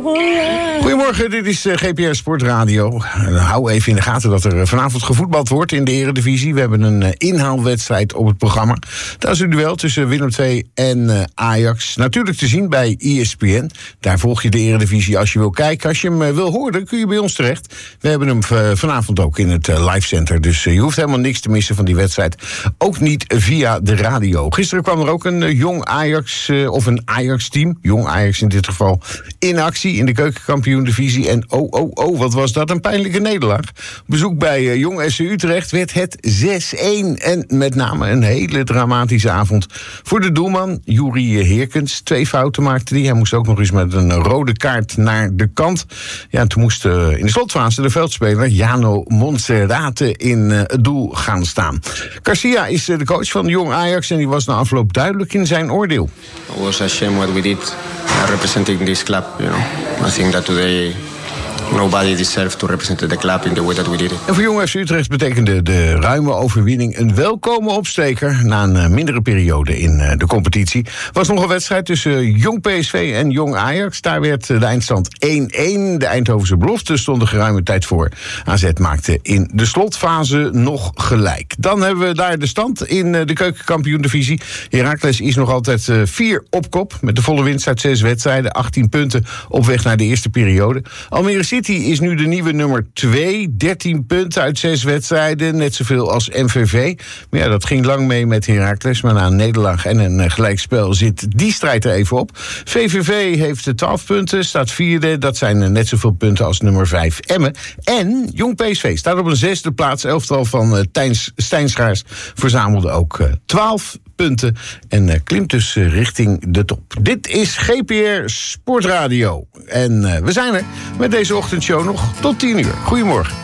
Goedemorgen, dit is GPR Sportradio. Hou even in de gaten dat er vanavond gevoetbald wordt in de Eredivisie. We hebben een inhaalwedstrijd op het programma. Dat is een duel tussen Willem II en Ajax. Natuurlijk te zien bij ESPN. Daar volg je de Eredivisie als je wil kijken. Als je hem wil horen, kun je bij ons terecht. We hebben hem vanavond ook in het live center. Dus je hoeft helemaal niks te missen van die wedstrijd. Ook niet via de radio. Gisteren kwam er ook een jong Ajax, of een Ajax-team, jong Ajax in dit geval, in actie in de keukenkampioen-divisie. En wat was dat? Een pijnlijke nederlaag. Bezoek bij Jong SC Utrecht werd het 6-1. En met name een hele dramatische avond voor de doelman, Juri Heerkens. 2 fouten maakte hij. Hij moest ook nog eens met een rode kaart naar de kant. Ja, toen moest in de slotfase de veldspeler Jano Monserrate in het doel gaan staan. Garcia is de coach van Jong Ajax en die was na afloop duidelijk in zijn oordeel. It was a shame what we did representing this club, you know. I think that today nobody deserves to represent the club in the way that we did it. En voor Jong FC Utrecht betekende de ruime overwinning een welkome opsteker na een mindere periode in de competitie. Was nog een wedstrijd tussen Jong PSV en Jong Ajax. Daar werd de eindstand 1-1. De Eindhovense belofte stond er geruime tijd voor. AZ maakte in de slotfase nog gelijk. Dan hebben we daar de stand in de keukenkampioen-divisie. Heracles is nog altijd 4 op kop met de volle winst uit 6 wedstrijden. 18 punten op weg naar de eerste periode. Almere City is nu de nieuwe nummer 2. 13 punten uit 6 wedstrijden. Net zoveel als MVV. Maar ja, dat ging lang mee met Heracles. Maar na een nederlaag en een gelijkspel zit die strijd er even op. VVV heeft 12 punten, staat 4e. Dat zijn net zoveel punten als nummer 5 Emmen. En Jong PSV staat op een 6e plaats. Elftal van Stijn Schaars verzamelde ook 12 punten. En klimt dus richting de top. Dit is GPR Sportradio. En we zijn er met deze ochtendshow nog tot 10 uur. Goedemorgen.